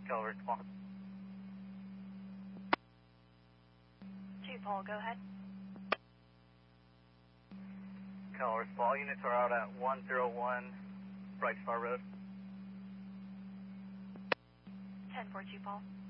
Call response. 2 Paul, go ahead. Call response. All units are out at 101 Bright Star Road. 10-4, 2 Paul.